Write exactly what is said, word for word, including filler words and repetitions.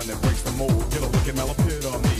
gun that breaks the mold. Get a look at Malapita.